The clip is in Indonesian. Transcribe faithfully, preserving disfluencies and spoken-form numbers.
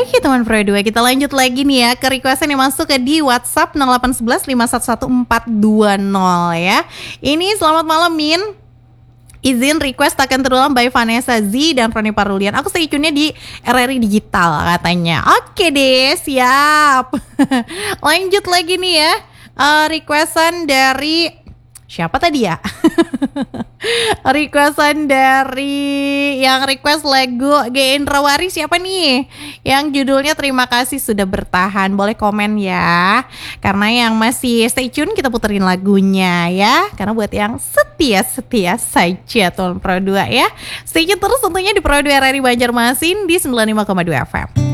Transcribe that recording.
Oke teman Pro dua, kita lanjut lagi nih ya ke requestan yang masuk ke di WhatsApp nol delapan satu satu lima satu satu empat dua nol ya. Ini selamat malam Min. Izin request akan terulang by Vanessa Z dan Roni Parulian. Aku stay tune-nya di R R I Digital katanya. Oke deh, siap. Lanjut lagi nih ya. Uh, requestan dari siapa tadi ya? Requestan dari yang request lagu G Indrawari siapa nih? Yang judulnya Terima Kasih Sudah Bertahan. Boleh komen ya. Karena yang masih stay tune kita puterin lagunya ya. Karena buat yang setia-setia saja Tuan Pro dua ya. Stay tune terus tentunya di Pro dua R R I Banjarmasin di sembilan puluh lima koma dua F M.